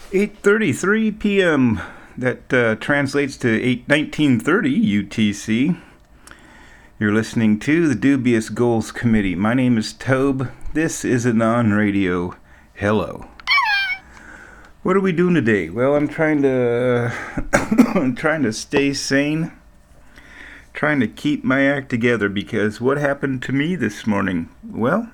8:33 p.m. That translates to 1930 UTC. You're listening to the Dubious Goals Committee. My name is Tobe. This is Anon Radio. Hello. What are we doing today? Well, I'm trying to I'm trying to stay sane. Trying to keep my act together because what happened to me this morning? Well,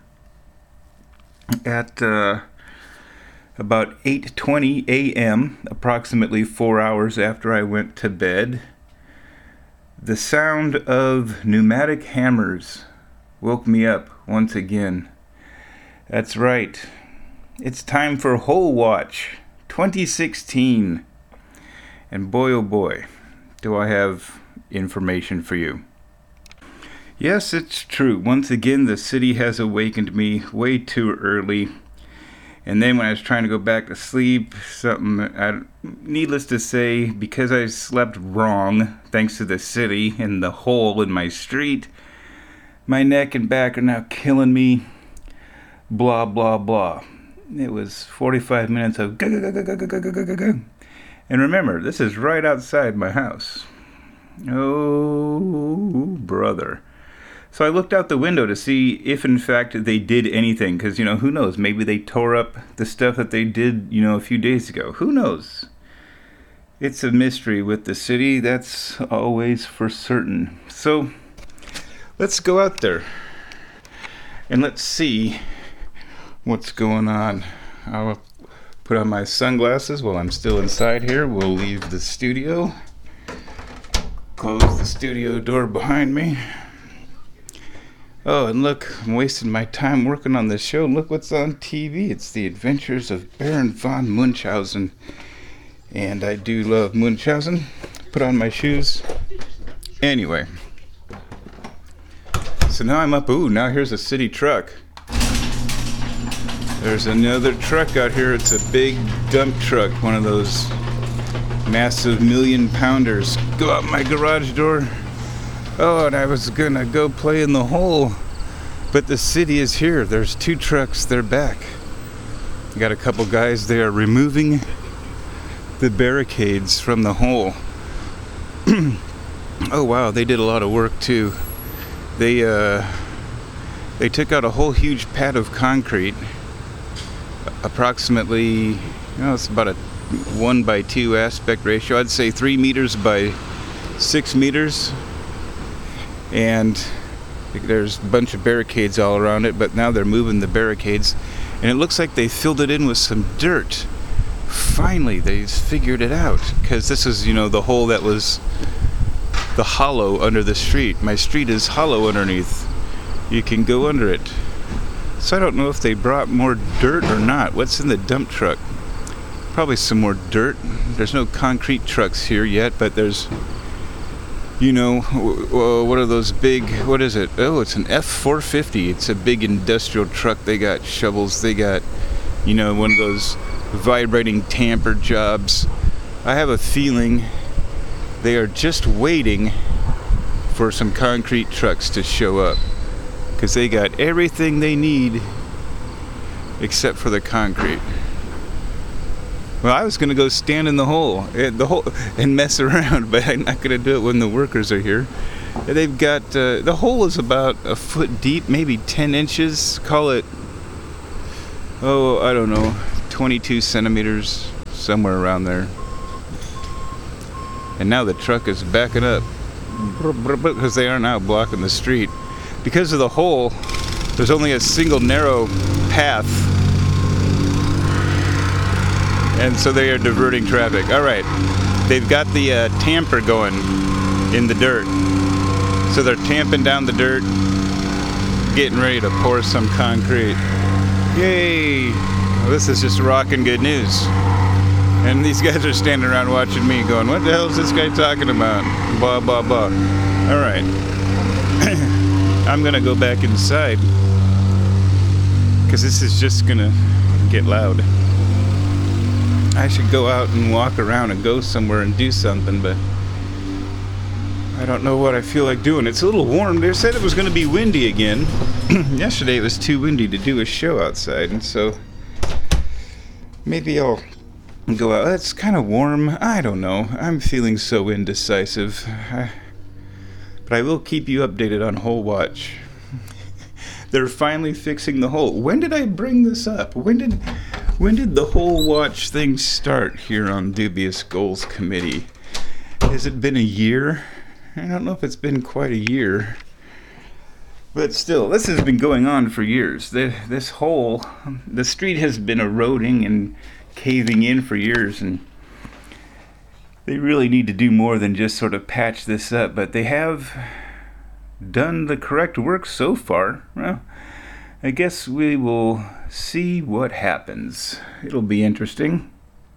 at about 8:20 a.m., approximately 4 hours after I went to bed, the sound of pneumatic hammers woke me up once again. That's right. It's time for Hole Watch 2016. And boy, oh boy, do I have information for you. Yes, it's true. Once again, the city has awakened me way too early. And then when I was trying to go back to sleep, needless to say, because I slept wrong, thanks to the city and the hole in my street, my neck and back are now killing me. Blah, blah, blah. It was 45 minutes of go. And remember, this is right outside my house. Oh, brother. So I looked out the window to see if, in fact, they did anything. Because, who knows? Maybe they tore up the stuff that they did, a few days ago. Who knows? It's a mystery with the city. That's always for certain. So let's go out there. And let's see what's going on. I'll put on my sunglasses while I'm still inside here. We'll leave the studio. Close the studio door behind me. Oh, and look, I'm wasting my time working on this show. Look what's on TV. It's The Adventures of Baron von Munchausen. And I do love Munchausen. Put on my shoes. Anyway. So now I'm up. Ooh, now here's a city truck. There's another truck out here. It's a big dump truck. One of those massive 1,000,000-pounders. Go out my garage door. Oh, and I was gonna go play in the hole, but the city is here. There's 2 trucks, they're back. Got a couple guys, they are removing the barricades from the hole. Oh wow, they did a lot of work too. They took out a whole huge pad of concrete, approximately, it's about a 1:2 aspect ratio. I'd say 3 meters by 6 meters. And there's a bunch of barricades all around it, but now they're moving the barricades. And it looks like they filled it in with some dirt. Finally, they figured it out. Because this is, the hole that was the hollow under the street. My street is hollow underneath. You can go under it. So I don't know if they brought more dirt or not. What's in the dump truck? Probably some more dirt. There's no concrete trucks here yet, but there's... what are those big, what is it? Oh, it's an F-450. It's a big industrial truck. They got shovels. They got, one of those vibrating tamper jobs. I have a feeling they are just waiting for some concrete trucks to show up. Because they got everything they need except for the concrete. Well, I was going to go stand in the hole and mess around, but I'm not going to do it when the workers are here. They've got, the hole is about a foot deep, maybe 10 inches. Call it, I don't know, 22 centimeters, somewhere around there. And now the truck is backing up because they are now blocking the street. Because of the hole, there's only a single narrow path. And so they are diverting traffic. All right, they've got the tamper going in the dirt. So they're tamping down the dirt, getting ready to pour some concrete. Yay! Well, this is just rocking good news. And these guys are standing around watching me going, what the hell is this guy talking about? Blah, blah, blah. All right. I'm going to go back inside because this is just going to get loud. I should go out and walk around and go somewhere and do something, but I don't know what I feel like doing. It's a little warm. They said it was going to be windy again. Yesterday it was too windy to do a show outside, and so maybe I'll and go out. It's kind of warm. I don't know. I'm feeling so indecisive. But I will keep you updated on Hole Watch. They're finally fixing the hole. When did I bring this up? When did the Hole Watch thing start here on Dubious Goals Committee? Has it been a year? I don't know if it's been quite a year. But still, this has been going on for years. This hole, the street has been eroding and caving in for years, and they really need to do more than just sort of patch this up. But they have done the correct work so far. Well, I guess we will see what happens. It'll be interesting.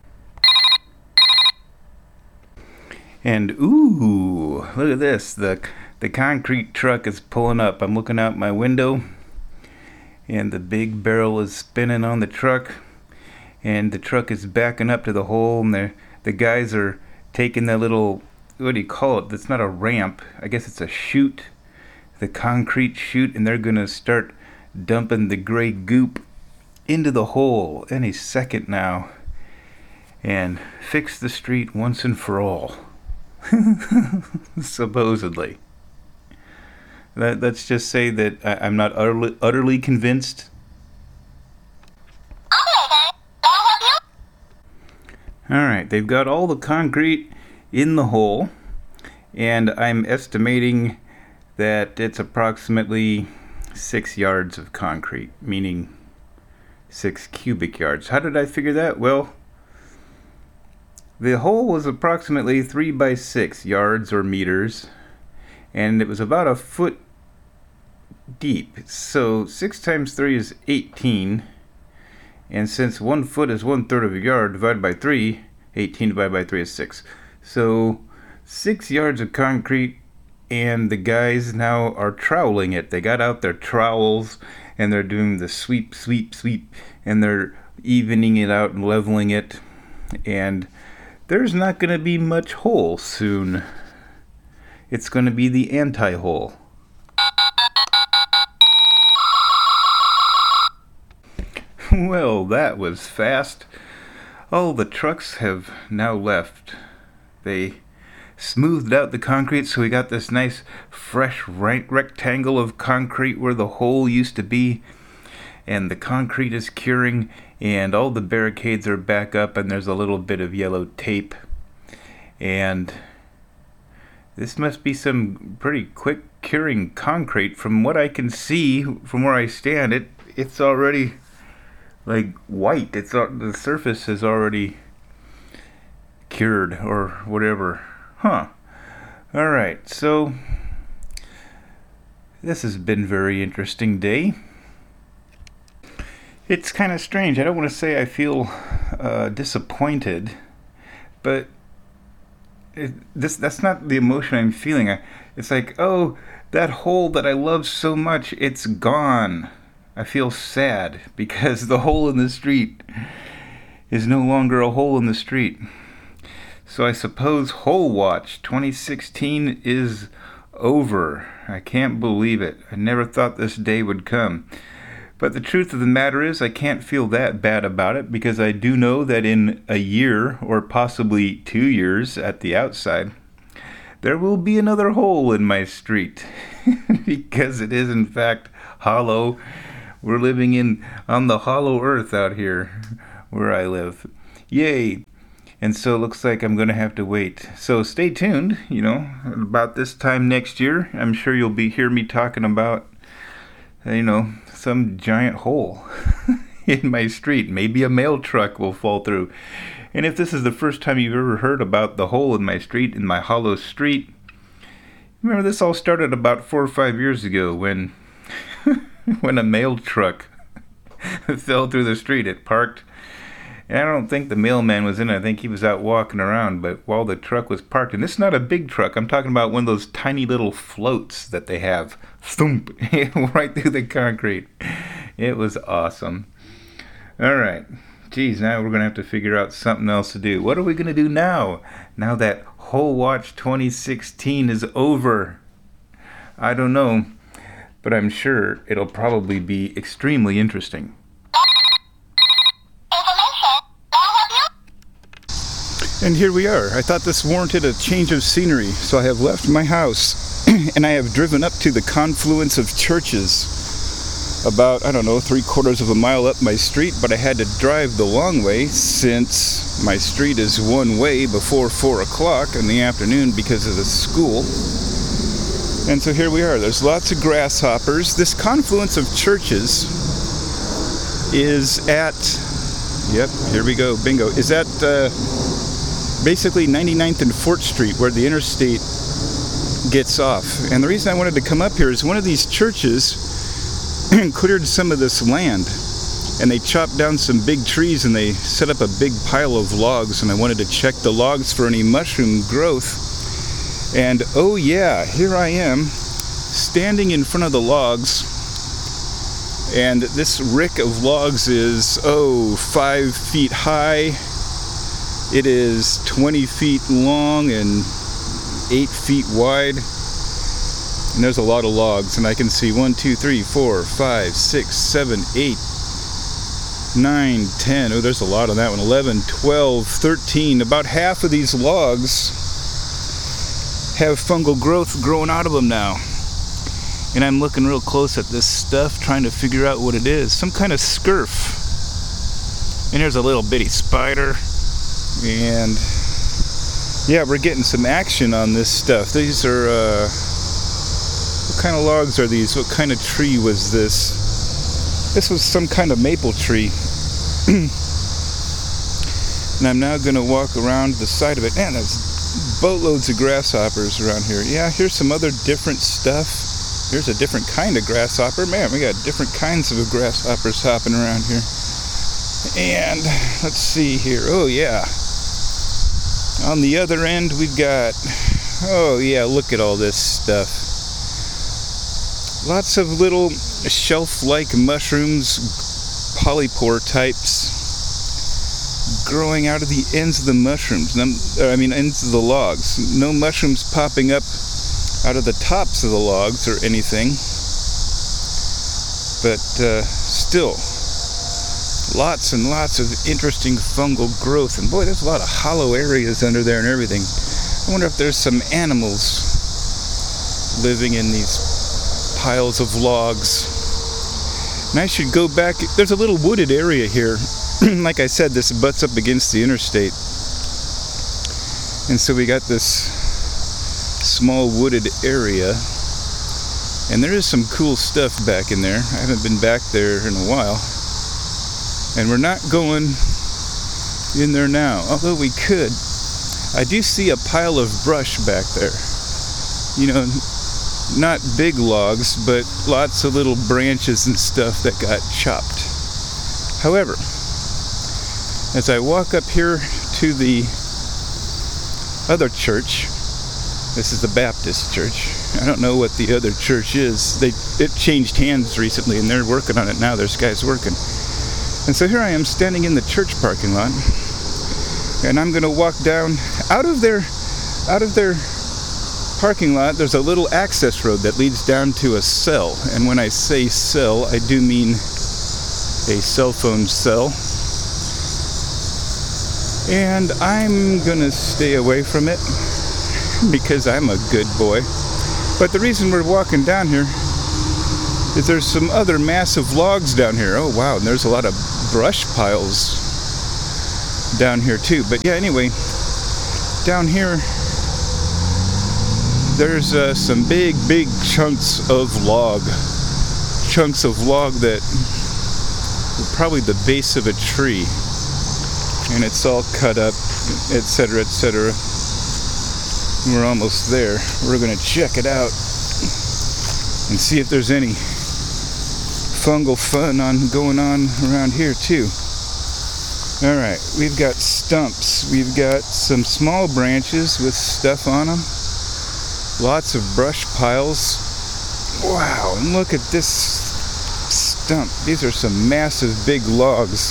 And ooh, look at this. The concrete truck is pulling up. I'm looking out my window, and the big barrel is spinning on the truck, and the truck is backing up to the hole, and the guys are taking that little, what do you call it? That's not a ramp. I guess it's a chute, the concrete chute, and they're gonna start dumping the gray goop into the hole any second now and fix the street once and for all. Supposedly. Let's just say that I'm not utterly convinced. Alright, they've got all the concrete in the hole, and I'm estimating that it's approximately 6 yards of concrete, meaning 6 cubic yards. How did I figure that? Well, the hole was approximately 3 by 6 yards or meters, and it was about a foot deep. So 6 times 3 is 18, and since 1 foot is 1/3 of a yard divided by 3, 18 divided by 3 is 6. So 6 yards of concrete, and the guys now are troweling it. They got out their trowels, and they're doing the sweep, sweep, sweep, and they're evening it out and leveling it, and there's not going to be much hole soon. It's going to be the anti-hole. Well, that was fast. All the trucks have now left. They smoothed out the concrete, so we got this nice fresh rectangle of concrete where the hole used to be, and the concrete is curing, and all the barricades are back up, and there's a little bit of yellow tape, and this must be some pretty quick curing concrete. From what I can see from where I stand, it's already like white. The surface is already cured or whatever. Huh. Alright, so this has been a very interesting day. It's kind of strange. I don't want to say I feel disappointed, but that's not the emotion I'm feeling. It's like, oh, that hole that I love so much, it's gone. I feel sad because the hole in the street is no longer a hole in the street. So I suppose Hole Watch 2016 is over. I can't believe it. I never thought this day would come. But the truth of the matter is, I can't feel that bad about it, because I do know that in a year, or possibly 2 years at the outside, there will be another hole in my street. Because it is in fact hollow. We're living on the hollow earth out here where I live. Yay! And so it looks like I'm going to have to wait. So stay tuned, about this time next year, I'm sure you'll hear me talking about, some giant hole in my street. Maybe a mail truck will fall through. And if this is the first time you've ever heard about the hole in my street, in my hollow street, remember this all started about 4 or 5 years ago when a mail truck fell through the street. It parked, and I don't think the mailman was in it. I think he was out walking around, but while the truck was parked, and this is not a big truck, I'm talking about one of those tiny little floats that they have, thump, right through the concrete. It was awesome. Alright, geez, now we're going to have to figure out something else to do. What are we going to do now that Hole Watch 2016 is over? I don't know, but I'm sure it'll probably be extremely interesting. And here we are. I thought this warranted a change of scenery, so I have left my house and I have driven up to the confluence of churches. About, 3/4 of a mile up my street, but I had to drive the long way since my street is one way before 4 o'clock in the afternoon because of the school. And so here we are. There's lots of grasshoppers. This confluence of churches is at, here we go, bingo, is at basically 99th and Fort Street where the interstate gets off. And the reason I wanted to come up here is one of these churches cleared some of this land, and they chopped down some big trees and they set up a big pile of logs, and I wanted to check the logs for any mushroom growth. And oh yeah, here I am standing in front of the logs, and this rick of logs is 5 feet high. It is 20 feet long and 8 feet wide. And there's a lot of logs, and I can see 1, 2, 3, 4, 5, 6, 7, 8, 9, 10. Oh, there's a lot on that one. 11, 12, 13. About half of these logs have fungal growth growing out of them now. And I'm looking real close at this stuff, trying to figure out what it is. Some kind of scurf. And here's a little bitty spider. And yeah, we're getting some action on this stuff. These are, what kind of logs are these? What kind of tree was this? This was some kind of maple tree. And I'm now going to walk around the side of it. Man, there's boatloads of grasshoppers around here. Yeah, here's some other different stuff. Here's a different kind of grasshopper. Man, we got different kinds of grasshoppers hopping around here. And let's see here. Oh, yeah. On the other end, we've got, look at all this stuff. Lots of little shelf-like mushrooms, polypore types, growing out of the ends of the mushrooms. Ends of the logs. No mushrooms popping up out of the tops of the logs or anything. But still, lots and lots of interesting fungal growth. And boy, there's a lot of hollow areas under there and everything. I wonder if there's some animals living in these piles of logs. And I should go back. There's a little wooded area here. Like I said, this butts up against the interstate. And so we got this small wooded area. And there is some cool stuff back in there. I haven't been back there in a while. And we're not going in there now, although we could. I do see a pile of brush back there. Not big logs, but lots of little branches and stuff that got chopped. However, as I walk up here to the other church, this is the Baptist church. I don't know what the other church is. It changed hands recently, and they're working on it now. There's guys working. And so here I am standing in the church parking lot, and I'm going to walk down out of their parking lot. There's a little access road that leads down to a cell, and when I say cell, I do mean a cell phone cell. And I'm going to stay away from it because I'm a good boy. But the reason we're walking down here is there's some other massive logs down here. Oh wow, and there's a lot of brush piles down here too. But yeah, anyway, down here there's some big chunks of log that are probably the base of a tree, and it's all cut up, etc., etc. We're almost there. We're gonna check it out and see if there's any fungal fun going on around here too. Alright, we've got stumps, we've got some small branches with stuff on them, lots of brush piles. Wow, and look at this stump. These are some massive big logs,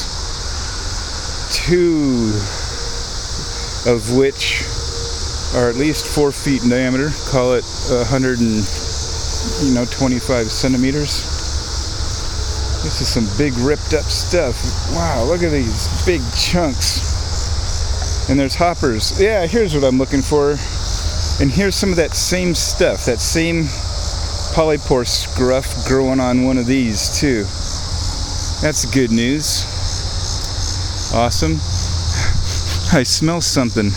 2 of which are at least 4 feet in diameter, call it 125 centimeters. This is some big ripped up stuff. Wow, look at these big chunks. And there's hoppers. Yeah, here's what I'm looking for. And here's some of that same stuff, that same polypore scruff growing on one of these too. That's good news. Awesome. I smell something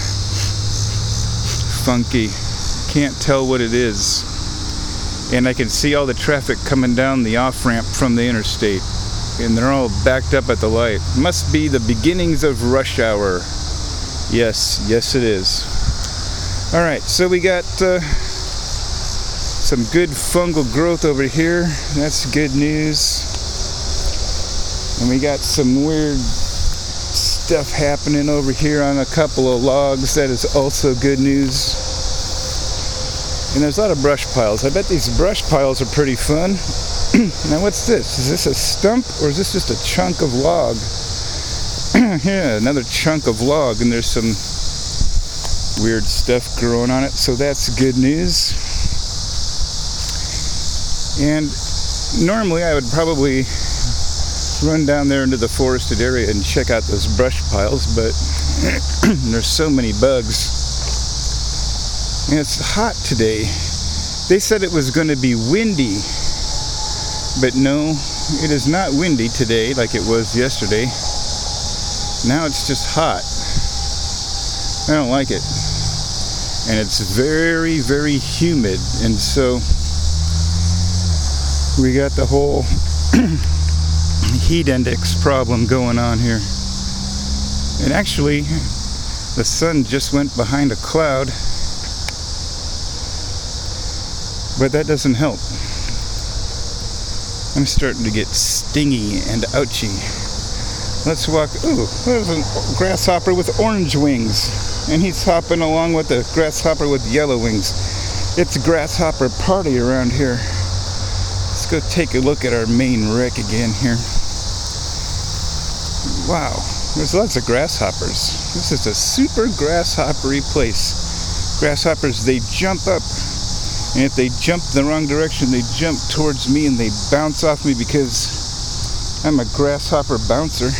funky. Can't tell what it is. And I can see all the traffic coming down the off-ramp from the interstate. And they're all backed up at the light. Must be the beginnings of rush hour. Yes, it is. Alright, so we got some good fungal growth over here. That's good news. And we got some weird stuff happening over here on a couple of logs. That is also good news. And there's a lot of brush piles. I bet these brush piles are pretty fun. Now what's this? Is this a stump or is this just a chunk of log? Yeah, another chunk of log, and there's some weird stuff growing on it, so that's good news. And normally I would probably run down there into the forested area and check out those brush piles, but there's so many bugs. And it's hot today. They said it was going to be windy, but no, it is not windy today like it was yesterday. Now it's just hot. I don't like it. And it's very, very humid. And so we got the whole heat index problem going on here. And actually, the sun just went behind a cloud. But that doesn't help. I'm starting to get stingy and ouchy. Let's walk. Ooh, there's a grasshopper with orange wings. And he's hopping along with a grasshopper with yellow wings. It's a grasshopper party around here. Let's go take a look at our main wreck again here. Wow, there's lots of grasshoppers. This is a super grasshoppery place. Grasshoppers, they jump up. And if they jump the wrong direction, they jump towards me and they bounce off me because I'm a grasshopper bouncer.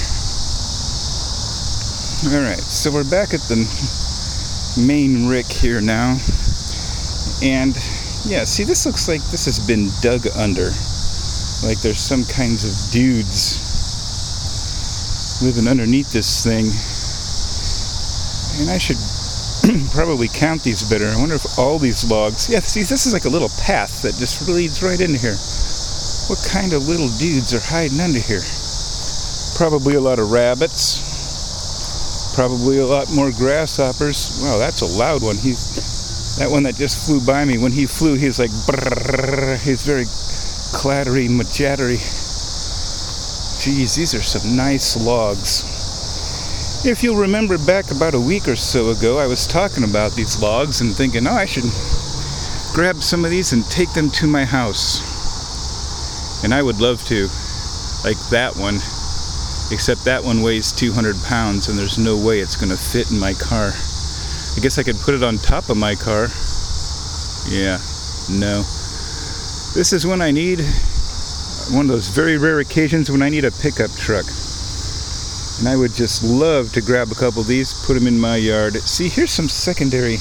Alright, so we're back at the main rick here now. And yeah, see, this looks like this has been dug under. Like there's some kinds of dudes living underneath this thing. And I should probably count these better. I wonder if all these logs... Yeah, see, this is like a little path that just leads right into here. What kind of little dudes are hiding under here? Probably a lot of rabbits. Probably a lot more grasshoppers. Wow, that's a loud one. That one that just flew by me, when he flew, he was like brrrr. He's very clattery, majattery. Geez, these are some nice logs. If you'll remember back about a week or so ago, I was talking about these logs and thinking, oh, I should grab some of these and take them to my house. And I would love to, like that one, except that one weighs 200 pounds and there's no way it's going to fit in my car. I guess I could put it on top of my car. Yeah, no. This is when I need, one of those very rare occasions when I need a pickup truck. And I would just love to grab a couple of these, put them in my yard. See, here's some secondary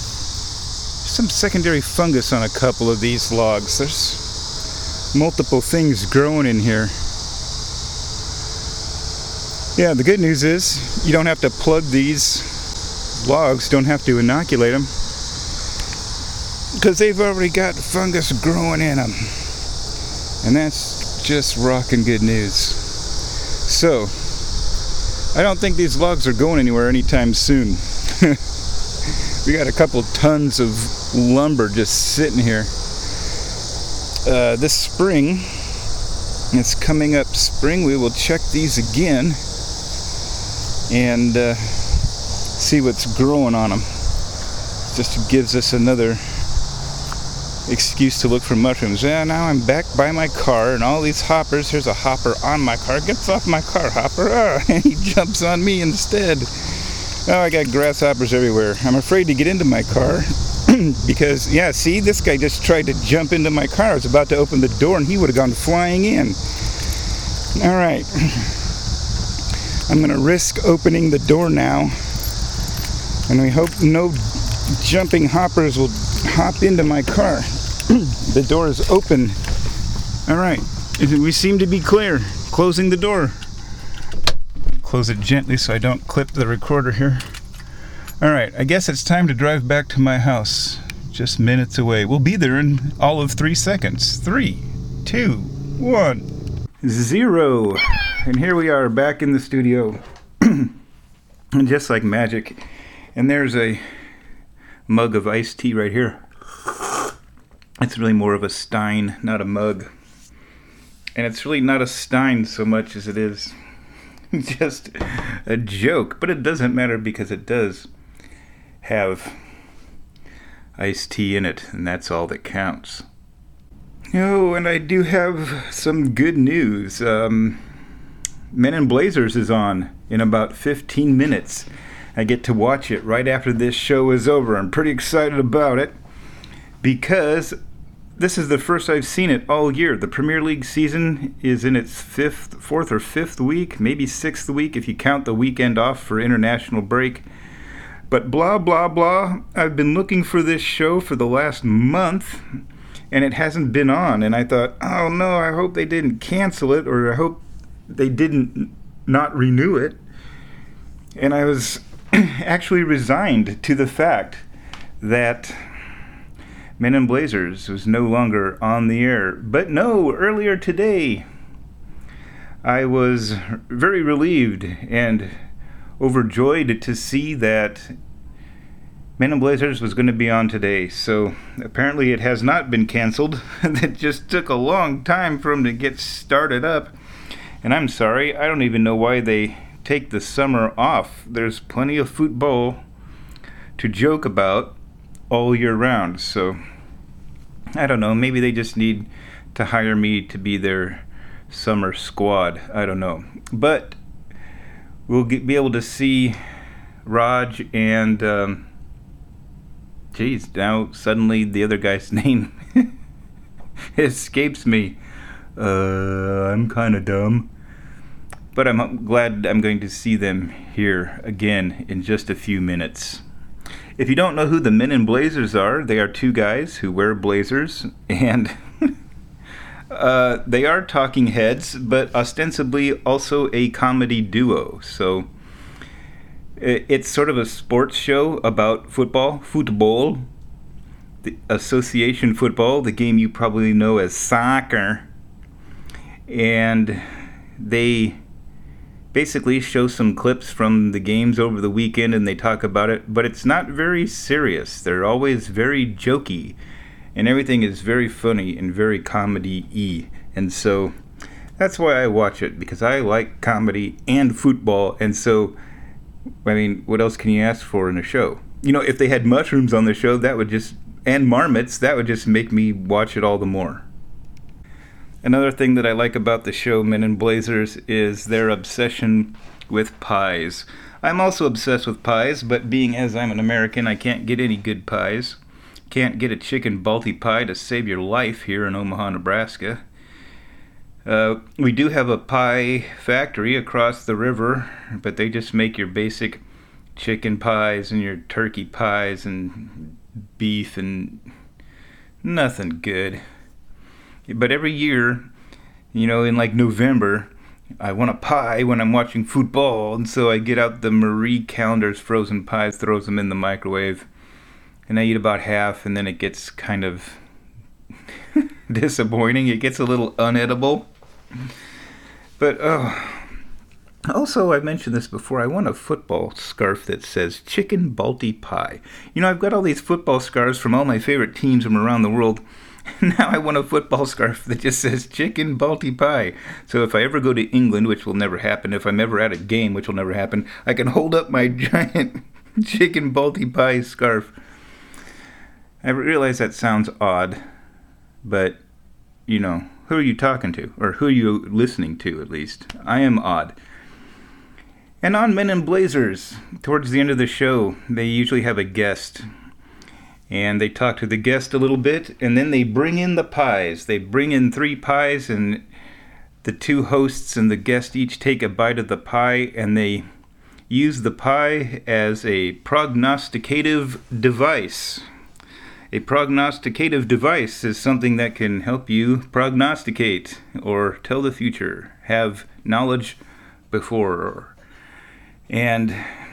fungus on a couple of these logs. There's multiple things growing in here. Yeah, the good news is you don't have to plug these logs, don't have to inoculate them, because they've already got fungus growing in them. And that's just rockin' good news. So, I don't think these logs are going anywhere anytime soon. We got a couple tons of lumber just sitting here. This spring, it's coming up spring, we will check these again and see what's growing on them. Just gives us another excuse to look for mushrooms. Yeah, now I'm back by my car and all these hoppers. Here's a hopper on my car. Gets off my car, hopper. Oh, and he jumps on me instead. Oh, I got grasshoppers everywhere. I'm afraid to get into my car because, yeah, see, this guy just tried to jump into my car. I was about to open the door and he would have gone flying in. All right. I'm going to risk opening the door now And we hope no jumping hoppers will hop into my car. The door is open. All right, we seem to be clear. Closing the door. Close it gently so I don't clip the recorder here. All right, I guess it's time to drive back to my house. Just minutes away. We'll be there in all of 3 seconds. 3, 2, 1, 0. And here we are back in the studio. And just like magic. And there's a mug of iced tea right here. It's really more of a stein, not a mug. And it's really not a stein so much as it is just a joke. But it doesn't matter because it does have iced tea in it, and that's all that counts. Oh, and I do have some good news. Men in Blazers is on in about 15 minutes. I get to watch it right after this show is over. I'm pretty excited about it because this is the first I've seen it all year. The Premier League season is in its fourth or fifth week, maybe sixth week if you count the weekend off for international break. But blah, blah, blah. I've been looking for this show for the last month, and it hasn't been on. And I thought, oh no, I hope they didn't cancel it, or I hope they didn't not renew it. And I was actually resigned to the fact that Men in Blazers was no longer on the air. But no, earlier today, I was very relieved and overjoyed to see that Men in Blazers was going to be on today. So apparently it has not been canceled. It just took a long time for them to get started up. And I'm sorry, I don't even know why they take the summer off. There's plenty of football to joke about all year round. So I don't know, maybe they just need to hire me to be their summer squad. I don't know. But we'll be able to see Raj and now suddenly the other guy's name escapes me. I'm kind of dumb. But I'm glad I'm going to see them here again in just a few minutes. If you don't know who the Men in Blazers are, they are two guys who wear blazers, and they are talking heads, but ostensibly also a comedy duo. So it's sort of a sports show about football, the association football, the game you probably know as soccer. And they basically show some clips from the games over the weekend and they talk about it, but it's not very serious. They're always very jokey, and everything is very funny and very comedy-y. And so that's why I watch it, because I like comedy and football. And so, I mean, what else can you ask for in a show? You know, if they had mushrooms on the show, that would just, and marmots, that would just make me watch it all the more. Another thing that I like about the show Men in Blazers is their obsession with pies. I'm also obsessed with pies, but being as I'm an American, I can't get any good pies. Can't get a chicken Balti pie to save your life here in Omaha, Nebraska. We do have a pie factory across the river, but they just make your basic chicken pies and your turkey pies and beef and nothing good. But every year, you know, in like November, I want a pie when I'm watching football, and so I get out the Marie Callender's frozen pies, throws them in the microwave, and I eat about half, and then it gets kind of disappointing. It gets a little unedible. But, also, I mentioned this before, I want a football scarf that says Chicken Balti Pie. You know, I've got all these football scarves from all my favorite teams from around the world. Now I want a football scarf that just says Chicken Balti Pie. So if I ever go to England, which will never happen, if I'm ever at a game, which will never happen, I can hold up my giant Chicken Balti Pie scarf. I realize that sounds odd, but, you know, who are you talking to? Or who are you listening to, at least? I am odd. And on Men in Blazers, towards the end of the show, they usually have a guest. And they talk to the guest a little bit, and then they bring in the pies. They bring in 3 pies, and the 2 hosts and the guest each take a bite of the pie, and they use the pie as a prognosticative device. A prognosticative device is something that can help you prognosticate or tell the future, have knowledge before. And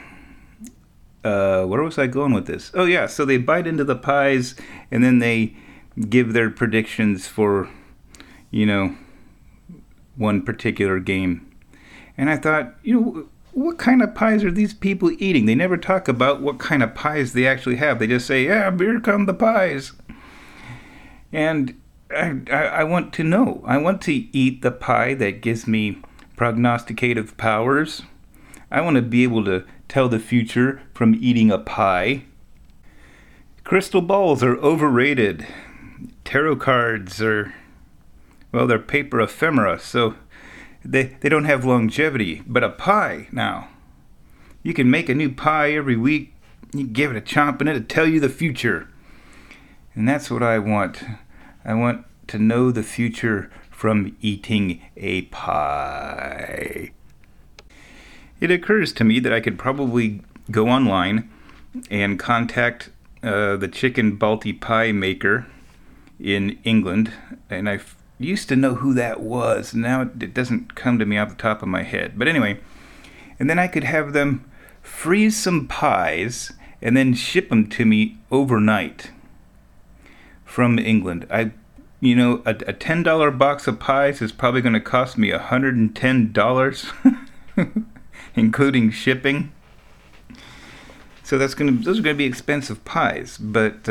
where was I going with this? Oh yeah, so they bite into the pies and then they give their predictions for, one particular game. And I thought, what kind of pies are these people eating? They never talk about what kind of pies they actually have. They just say, yeah, here come the pies. And I want to know. I want to eat the pie that gives me prognosticative powers. I want to be able to tell the future from eating a pie. Crystal balls are overrated. Tarot cards are, they're paper ephemera, so they don't have longevity. But a pie, now, you can make a new pie every week. You give it a chomp in it to tell you the future. And that's what I want. I want to know the future from eating a pie. It occurs to me that I could probably go online and contact the chicken balti pie maker in England, and I used to know who that was. Now it doesn't come to me off the top of my head. But anyway, and then I could have them freeze some pies and then ship them to me overnight from England. A $10 box of pies is probably going to cost me $110, including shipping. So those are going to be expensive pies. But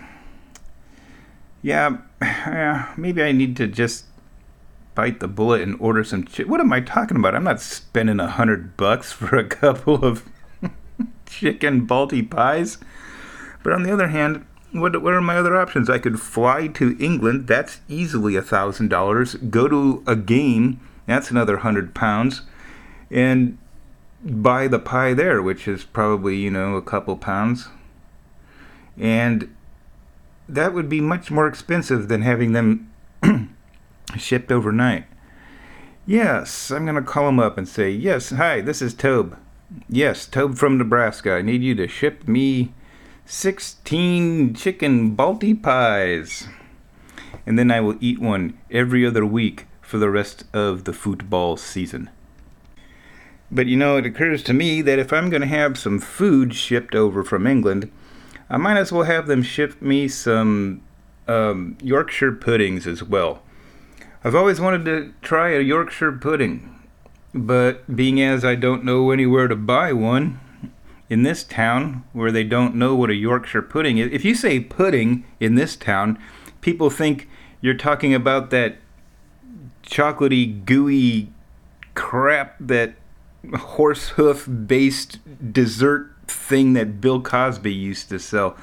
maybe I need to just bite the bullet and order some what am I talking about? I'm not spending $100 for a couple of chicken balti pies. But on the other hand, what are my other options? I could fly to England. That's easily $1,000. Go to a game. That's another £100. And buy the pie there, which is probably, a couple pounds. And that would be much more expensive than having them shipped overnight. Yes, I'm going to call them up and say, yes, hi, this is Tobe. Yes, Tobe from Nebraska. I need you to ship me 16 chicken balti pies. And then I will eat one every other week for the rest of the football season. But it occurs to me that if I'm going to have some food shipped over from England, I might as well have them ship me some Yorkshire puddings as well. I've always wanted to try a Yorkshire pudding, but being as I don't know anywhere to buy one in this town where they don't know what a Yorkshire pudding is. If you say pudding in this town, people think you're talking about that chocolatey, gooey crap, that horse hoof based dessert thing that Bill Cosby used to sell.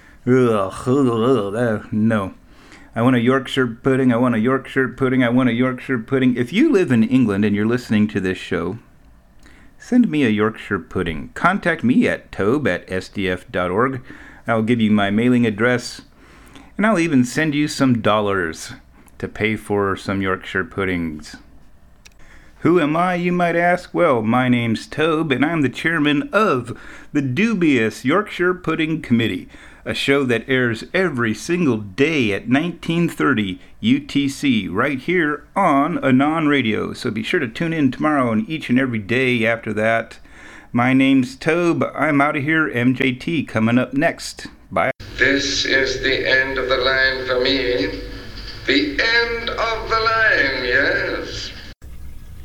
No. I want a Yorkshire pudding. I want a Yorkshire pudding. I want a Yorkshire pudding. If you live in England and you're listening to this show, send me a Yorkshire pudding. Contact me at tobe@sdf.org. I'll give you my mailing address, and I'll even send you some dollars to pay for some Yorkshire puddings. Who am I, you might ask? Well, my name's Tobe, and I'm the chairman of the Dubious Yorkshire Pudding Committee, a show that airs every single day at 1930 UTC right here on Anon Radio. So be sure to tune in tomorrow and each and every day after that. My name's Tobe. I'm out of here. MJT coming up next. Bye. This is the end of the line for me. The end of the line, yes.